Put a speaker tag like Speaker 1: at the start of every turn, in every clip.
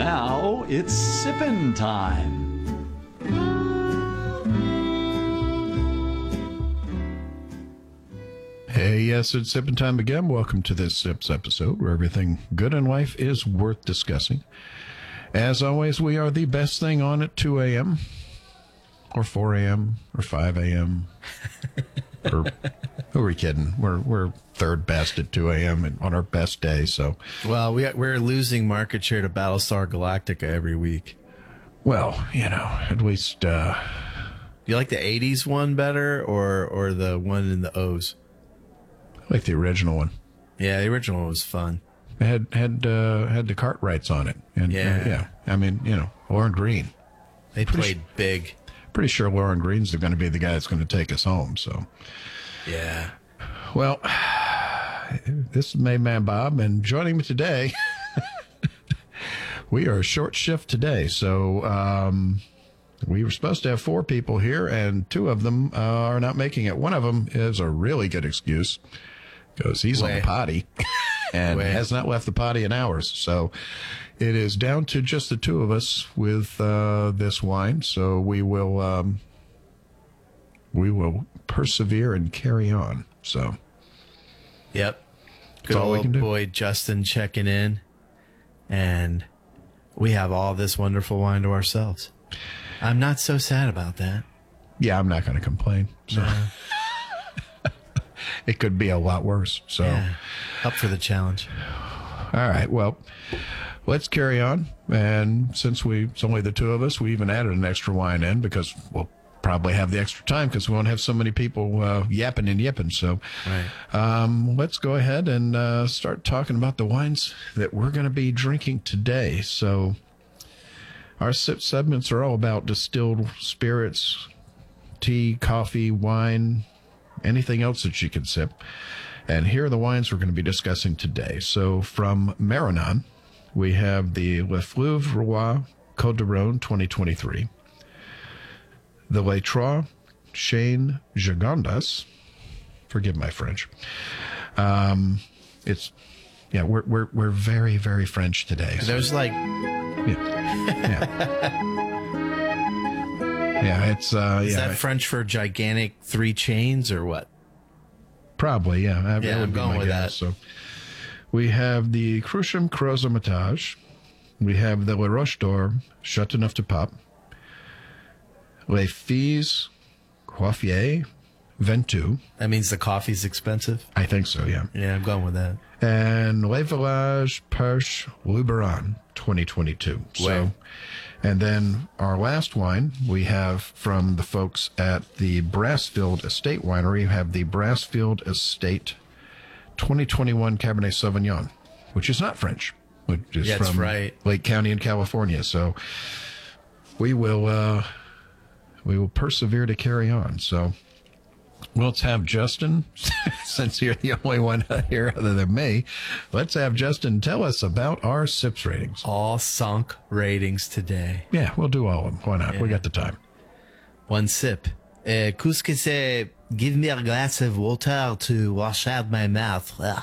Speaker 1: Now it's sippin' time.
Speaker 2: Hey, yes, it's sipping time again. Welcome to this Sips episode where everything good in life is worth discussing. As always, we are the best thing on at 2 a.m. or 4 a.m. or 5 a.m. or who are we kidding? We're third best at 2 a.m. on our best day. So,
Speaker 3: well, we're losing market share to Battlestar Galactica every week.
Speaker 2: Well, at least.
Speaker 3: Do you like the 80s one better or the one in the O's?
Speaker 2: I like the original one.
Speaker 3: Yeah, the original one was fun.
Speaker 2: It had the Cartwrights on it, and yeah. I mean, Lauren Green.
Speaker 3: They played big.
Speaker 2: Pretty sure Lauren Green's going to be the guy that's going to take us home. So,
Speaker 3: yeah.
Speaker 2: Well, this is Made Man Bob, and joining me today, we are a short shift today. So, we were supposed to have 4 people here, and 2 of them are not making it. One of them is a really good excuse because he's on the potty and has not left the potty in hours. So it is down to just the 2 of us with this wine. So we will persevere and carry on. So,
Speaker 3: yep. Good old boy Justin checking in, and we have all this wonderful wine to ourselves. I'm not so sad about that.
Speaker 2: Yeah, I'm not going to complain. So it could be a lot worse. So
Speaker 3: up for the challenge.
Speaker 2: All right. Well, let's carry on. And since it's only the 2 of us, we even added an extra wine in because we'll probably have the extra time because we won't have so many people yapping and yipping. So let's go ahead and start talking about the wines that we're going to be drinking today. So our sip segments are all about distilled spirits, tea, coffee, wine, anything else that you can sip. And here are the wines we're going to be discussing today. So from Maranon, we have the Le Fleuve Roi Côte de Rhône 2023, the Les Trois Chênes Gigondas. Forgive my French. We're very, very French today. So.
Speaker 3: There's like...
Speaker 2: It's
Speaker 3: Is that French for gigantic 3 chains or what?
Speaker 2: Probably, yeah.
Speaker 3: I'm going with that.
Speaker 2: So we have the Crucham Crozamatage. We have the Le Roche d'Or Châteauneuf du Pape. Les Filles Coiffier Ventoux.
Speaker 3: That means the coffee's expensive?
Speaker 2: I think so, yeah.
Speaker 3: Yeah, I'm going with that.
Speaker 2: And Les Villages Perche Luberon 2022. So, and then our last wine we have from the folks at the Brassfield Estate Winery. We have the Brassfield Estate 2021 Cabernet Sauvignon, which is not French, which is from Lake County in California. So we will persevere to carry on. So let's have Justin, since you're the only one here other than me, let's have Justin tell us about our SIPS ratings.
Speaker 3: All sunk ratings today.
Speaker 2: Yeah, we'll do all of them. Why not?
Speaker 3: Yeah.
Speaker 2: We got the time.
Speaker 3: 1 sip. Qu'est-ce que c'est? Give me a glass of water to wash out my mouth. Ugh.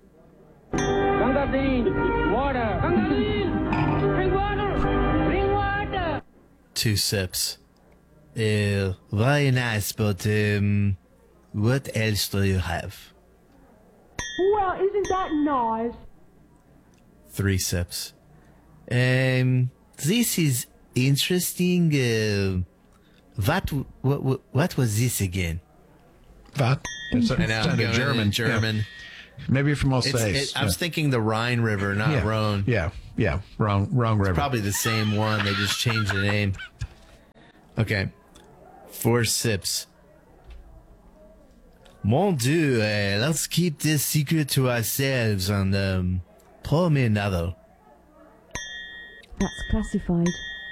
Speaker 4: Gangardine, water. Gangardine, bring water. Bring water.
Speaker 3: 2 sips. Very nice, but what else do you have?
Speaker 4: Well, isn't that nice?
Speaker 3: 3 sips. This is interesting. What was this again?
Speaker 2: What? It's German.
Speaker 3: German.
Speaker 2: Yeah. Maybe from Alsace.
Speaker 3: I was thinking the Rhine River, not Rhone.
Speaker 2: Yeah. Wrong river.
Speaker 3: Probably the same one. They just changed the name. Okay. 4 sips. Mon Dieu, let's keep this secret to ourselves and pour me another.
Speaker 5: That's classified.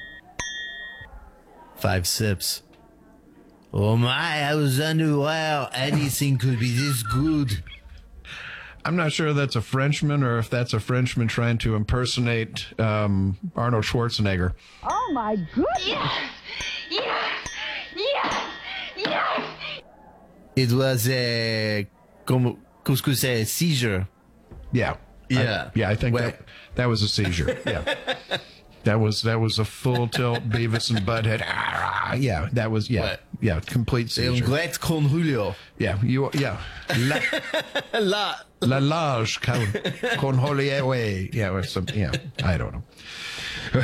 Speaker 3: 5 sips. Oh my, I was unaware anything could be this good.
Speaker 2: I'm not sure that's a Frenchman or if that's a Frenchman trying to impersonate Arnold Schwarzenegger.
Speaker 4: Oh my goodness!
Speaker 6: Yes!
Speaker 3: It was a qu'est-ce que c'est, seizure.
Speaker 2: Yeah.
Speaker 3: Yeah.
Speaker 2: I think that was a seizure. Yeah. That was a full tilt Beavis and Butthead. Yeah, that was
Speaker 3: What?
Speaker 2: complete seizure.
Speaker 3: con Julio.
Speaker 2: Yeah, La Lage con Julio. Yeah, or some. Yeah, I don't know.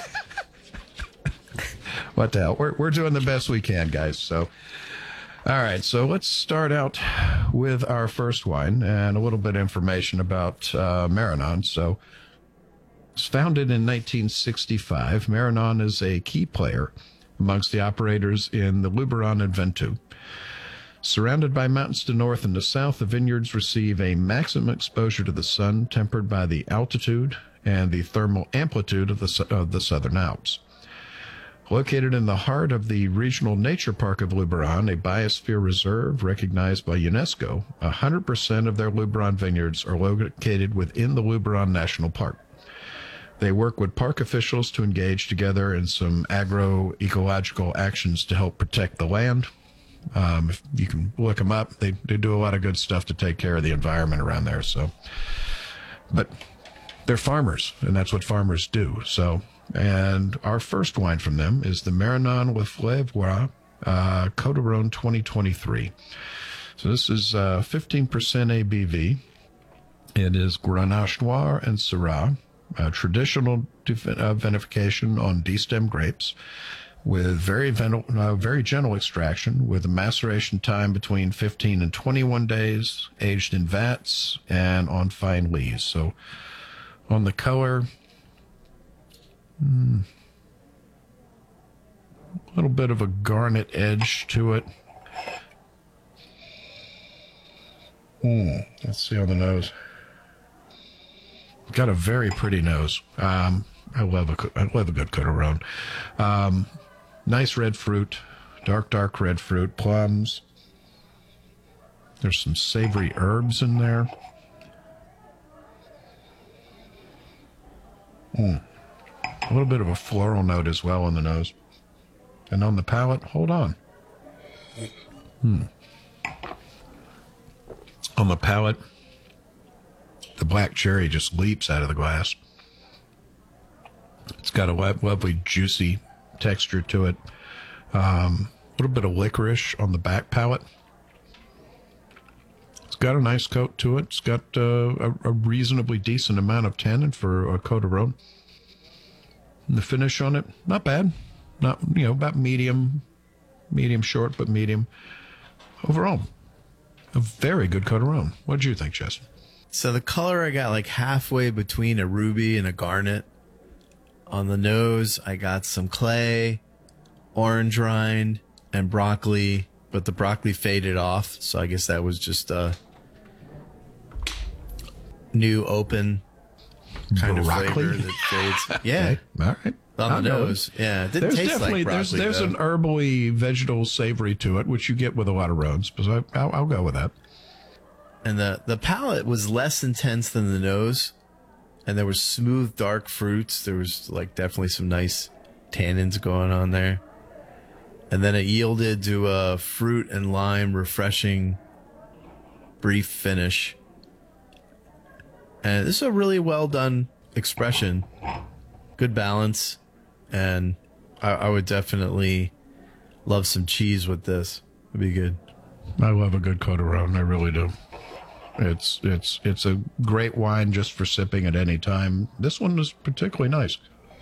Speaker 2: What the hell? We're doing the best we can, guys. So, all right. So let's start out with our first wine and a little bit of information about Maranon. So, it's founded in 1965. Maranon is a key player amongst the operators in the Luberon and Ventoux. Surrounded by mountains to north and to south, the vineyards receive a maximum exposure to the sun, tempered by the altitude and the thermal amplitude of the Southern Alps. Located in the heart of the Regional Nature Park of Luberon, a biosphere reserve recognized by UNESCO, 100% of their Luberon vineyards are located within the Luberon National Park. They work with park officials to engage together in some agroecological actions to help protect the land. If you can look them up, they do a lot of good stuff to take care of the environment around there. So, but they're farmers, and that's what farmers do. So, and our first wine from them is the Maranon Lefebvre Côtes du Rhône 2023. So this is 15% ABV. It is Grenache Noir and Syrah, traditional vinification on D-stem grapes, with very gentle extraction, with a maceration time between 15 and 21 days, aged in vats and on fine lees. So on the color, a little bit of a garnet edge to it. Let's see on the nose. Got a very pretty nose. I love a good Côtes du Rhône. Nice red fruit, dark red fruit, plums. There's some savory herbs in there. A little bit of a floral note as well on the nose. And on the palate, hold on. On the palate, the black cherry just leaps out of the glass. It's got a lovely, juicy texture to it. A little bit of licorice on the back palate. It's got a nice coat to it. It's got a reasonably decent amount of tannin for a Côtes du Rhône. And the finish on it, not bad. Not, about medium short, but medium. Overall, a very good Côtes du Rhône. What did you think, Justin?
Speaker 3: So the color, I got like halfway between a ruby and a garnet. On the nose, I got some clay, orange rind, and broccoli, but the broccoli faded off, so I guess that was just a new open kind
Speaker 2: broccoli?
Speaker 3: of flavor that fades. Yeah.
Speaker 2: Okay. All right.
Speaker 3: On the nose. Yeah. It didn't taste like broccoli.
Speaker 2: There's an herbally, vegetal savory to it, which you get with a lot of Rhones, but I'll go with that.
Speaker 3: And the palate was less intense than the nose. And there was smooth, dark fruits. There was like definitely some nice tannins going on there. And then it yielded to a fruit and lime refreshing brief finish. And this is a really well done expression. Good balance. And I would definitely love some cheese with this. It'd be good.
Speaker 2: I love a good Côtes du Rhône. I really do. It's a great wine just for sipping at any time. This one is particularly nice.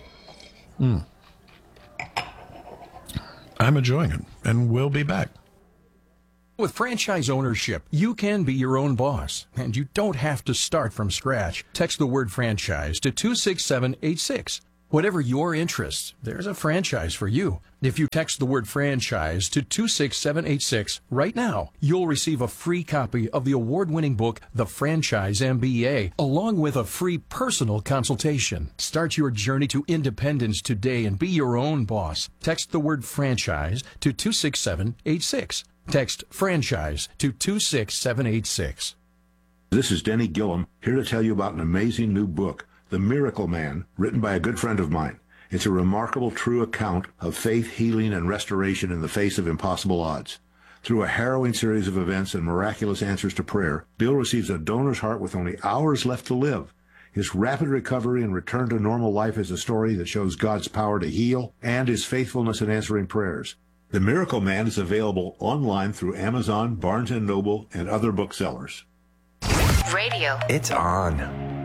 Speaker 2: I'm enjoying it, and we'll be back.
Speaker 7: With franchise ownership, you can be your own boss, and you don't have to start from scratch. Text the word franchise to 26786. Whatever your interests, there's a franchise for you. If you text the word franchise to 26786 right now, you'll receive a free copy of the award-winning book, The Franchise MBA, along with a free personal consultation. Start your journey to independence today and be your own boss. Text the word franchise to 26786. Text franchise to 26786.
Speaker 8: This is Denny Gillum, here to tell you about an amazing new book, The Miracle Man, written by a good friend of mine. It's a remarkable, true account of faith, healing, and restoration in the face of impossible odds. Through a harrowing series of events and miraculous answers to prayer, Bill receives a donor's heart with only hours left to live. His rapid recovery and return to normal life is a story that shows God's power to heal and his faithfulness in answering prayers. The Miracle Man is available online through Amazon, Barnes & Noble, and other booksellers.
Speaker 9: Radio.
Speaker 10: It's on.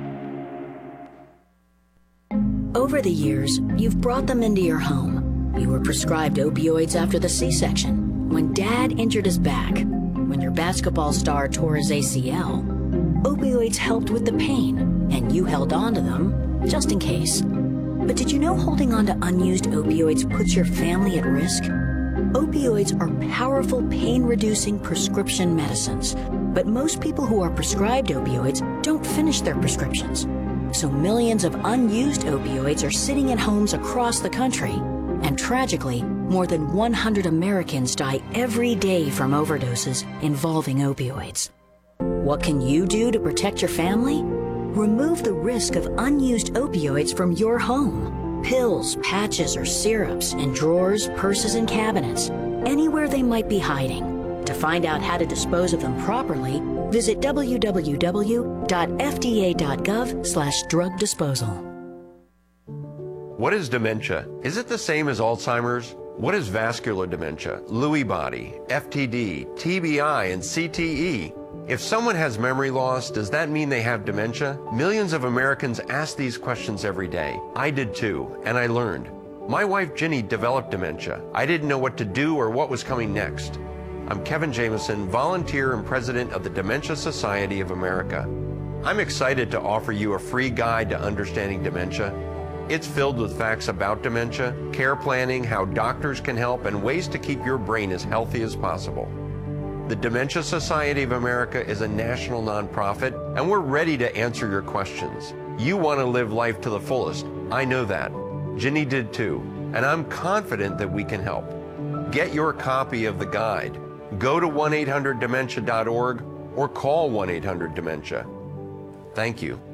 Speaker 9: Over the years, you've brought them into your home. You were prescribed opioids after the C-section, when Dad injured his back, when your basketball star tore his ACL. Opioids helped with the pain, and you held on to them just in case. But did you know holding on to unused opioids puts your family at risk? Opioids are powerful pain-reducing prescription medicines, but most people who are prescribed opioids don't finish their prescriptions. So millions of unused opioids are sitting in homes across the country. And tragically, more than 100 Americans die every day from overdoses involving opioids. What can you do to protect your family? Remove the risk of unused opioids from your home. Pills, patches, or syrups in drawers, purses, and cabinets, anywhere they might be hiding. To find out how to dispose of them properly, visit www.fda.gov/drug disposal.
Speaker 11: What is dementia? Is it the same as Alzheimer's? What is vascular dementia, Lewy body, FTD, TBI, and CTE? If someone has memory loss, does that mean they have dementia? Millions of Americans ask these questions every day. I did too, and I learned. My wife Ginny developed dementia. I didn't know what to do or what was coming next. I'm Kevin Jameson, volunteer and president of the Dementia Society of America. I'm excited to offer you a free guide to understanding dementia. It's filled with facts about dementia, care planning, how doctors can help, and ways to keep your brain as healthy as possible. The Dementia Society of America is a national nonprofit, and we're ready to answer your questions. You want to live life to the fullest. I know that. Ginny did too, and I'm confident that we can help. Get your copy of the guide. Go to 1-800-DEMENTIA.org or call 1-800-DEMENTIA. Thank you.